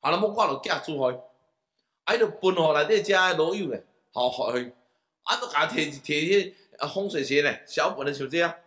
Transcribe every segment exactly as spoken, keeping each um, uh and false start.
啊，那么我就寄出去，啊，伊就分互内底遮老友咧，互互去，啊，都甲摕摕迄风水学咧，小本的像这样。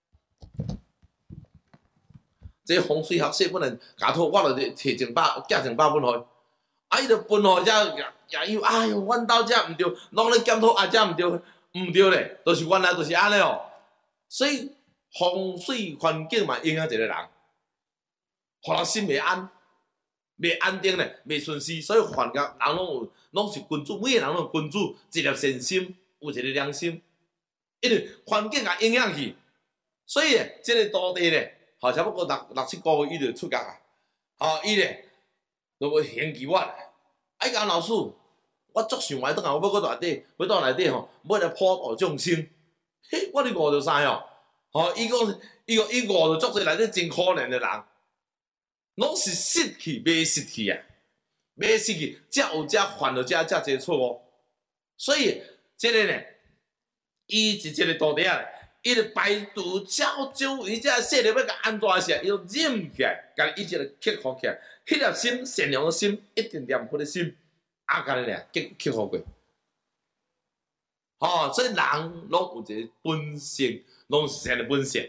这风水学说不能假托，我就摕一百寄一百本去，啊，伊就分互遮也有，哎哟，阮兜遮毋对，拢咧检讨啊，遮毋对，毋对咧，就是原来就是安尼哦。所以风水环境嘛影响一个人，互人心袂安，袂安定咧，袂顺遂。所以环境人拢有，拢是君主，每个人拢有君主，一粒善心，有一个良心，因为环境甲影响去，所以即个土地咧。吼，差不多六六七个月伊就出家啊！吼，伊咧就要嫌弃我啦。哎，讲老师，我足想来倒来，我要搁内底，要倒内底吼，要来普度众生。嘿，我哩误着啥哦？吼，伊讲，伊讲伊误着足侪内底真可怜的人，拢是失去，袂失去啊，袂失去，才有才犯了遮遮侪错误。所以，即个呢，伊是即个土地啊。伊就排除少少伊遮势力要甲安怎时，伊就忍起来，甲伊一直克服起来。迄粒心善良的心，一定念佛的心，啊，甲你俩克克服过。吼、哦，所以人拢有一个本性，拢是善的本性。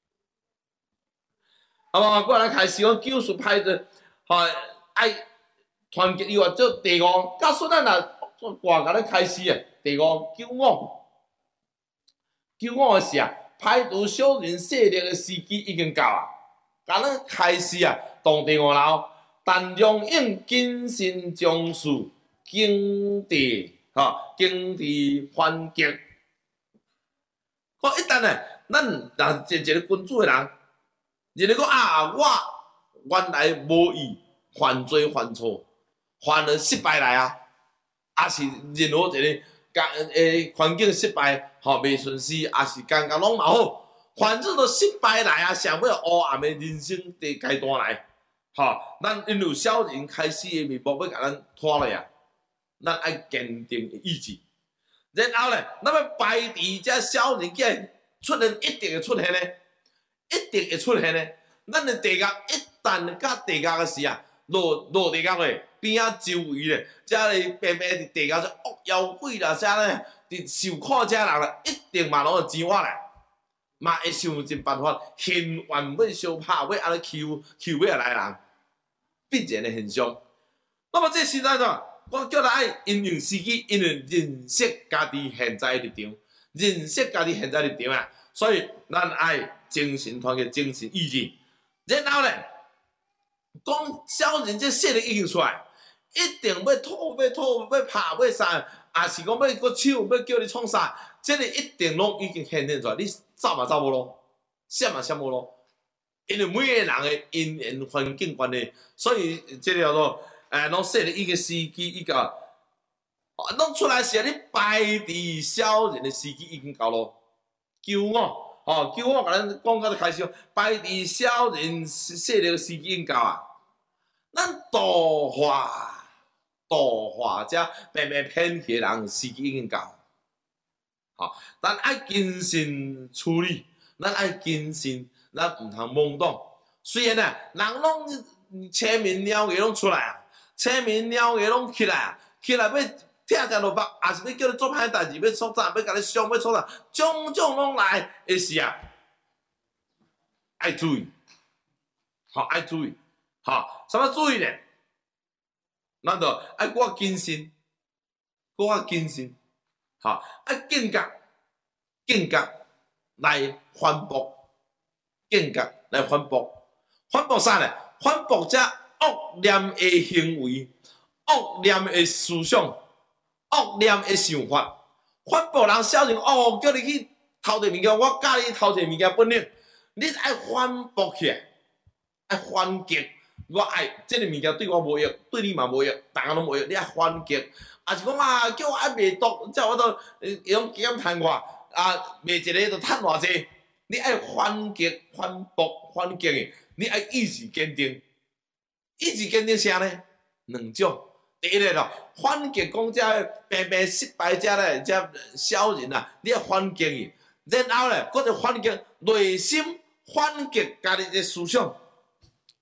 啊嘛，我来开始讲九术派的，吼、哦，爱团结以外，做第五，到孙咱若挂甲咧开始啊，第五九五。九五的是啊，排除小人势力的时机已经到啊，甲咱开始啊，动第五楼，但容应谨慎重视经济，吼，经济环境。我一旦呢，咱若一一个君主的人，认为讲啊，我原来无意犯罪犯错，犯了失败来啊，也是任何一个。甲诶环境失败，吼袂顺遂，也是感觉拢嘛好，反正都失败来啊，上尾黑暗诶人生第阶段来，吼，咱因有小人开始诶面目要甲咱拖落啊，咱爱坚定意志，然后咧，咱要排除遮小人囝出现，一定会出现咧，一定会出现咧，咱诶地角一旦甲地角诶时啊，落落地角咧。边仔周围咧，遮咧平平伫地下说恶妖鬼啦，遮咧伫受苦遮人啦，一定嘛拢会钱我来，嘛会想尽办法，现愿要相拍，要安尼求求尾来人，必然的现象。那么这时代怎？我叫咱爱因用时机，因为认识家己现在立场，认识家己现在立场啊，所以咱爱精神团结，精神意志，然后咧，讲小人这势力已经出来。一定要吐，要吐，要拍，要杀，也是讲要搁手，要叫你创啥，这个一定拢已经显现出来，你走嘛走无路，闪嘛闪无路，因为每个人的因缘环境关系，所以这个叫做诶，拢说咧伊个时机伊个，拢出来时，你排除小人的时机已经到咯，九五，吼九五，甲咱讲到开始，排除小人势力的时机已经到啊，咱度化。度化者慢慢骗去人，时机已经到。吼，咱爱谨慎处理，咱爱谨慎，咱毋通懵懂。虽然啊，人拢青面鸟个拢出来啊，青面鸟个拢起来啊，起来要拆掉落北，也是要叫你做歹代志，要创啥，要甲你伤，要创啥，种种拢来的时啊，爱注意，吼，爱注意，吼，啥物注意呢？咱着爱搁较谨慎，搁较谨慎，吼，爱警觉，警觉来反驳，警觉来反驳，反驳啥呢？反驳遮恶念的行为、恶念的思想、恶念的想法，反驳人小人哦，叫你去偷摕物件，我教你偷摕物件本领，你爱反驳起来，爱反击。我爱即个物件对我无用，对你嘛无用，大家拢无用。你爱反击，也是讲啊，叫我爱卖毒，叫我都用减趁我啊，卖一个就趁偌济。你爱反击、反驳、反击的，你爱意志坚定。意志坚定啥呢？两种。第一个咯，反击讲遮平平失败者咧，遮小人啊，你爱反击伊，然后咧，搁就反击内心，反击家己的思想。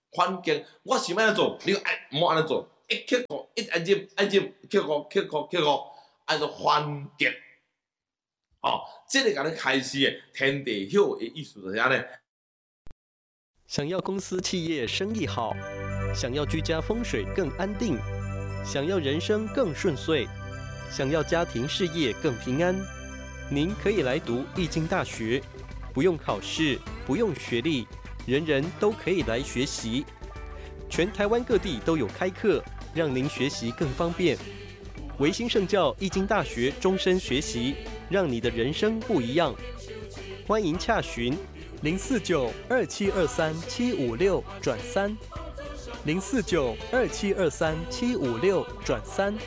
环境，我想要做，你爱唔好安尼做，一克服，一按接按接克服克服克服，按照环境。哦，这个甲你开始的天地晓的意思就是安尼。 想要公司企业生意好，想要居家风水更安定，想要人生更顺遂，想要家庭事业更平安，您可以来读易经大学，不用考试，不用学历，人人都可以来学习。全台湾各地都有开课，让您学习更方便。维新圣教易经大学终身学习，让你的人生不一样。欢迎洽询零四九二七二三七五六转三，零四九二七二三七五六转三。